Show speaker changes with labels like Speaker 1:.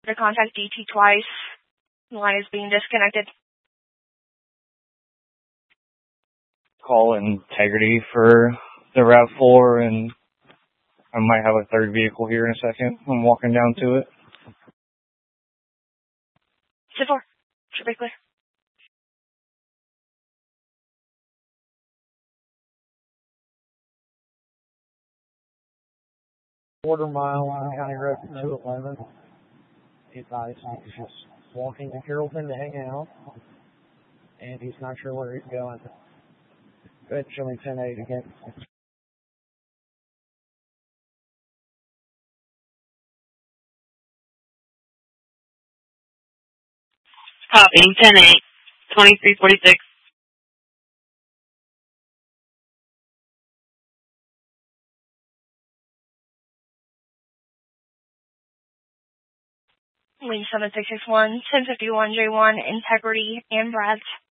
Speaker 1: to contact DT twice. The line is being disconnected.
Speaker 2: Call Integrity for the Route 4, and I might have a third vehicle here in a second. I'm walking down to it.
Speaker 1: 4, should be clear.
Speaker 3: Quarter-mile on County Road 211. He's just walking to Carrollton to hang out, and he's not sure where he's going. Go ahead, show me 10-8 again.
Speaker 4: Copy, 10-8, 2346.
Speaker 1: Lane 7661, 1051 J1, Integrity, and Brad's.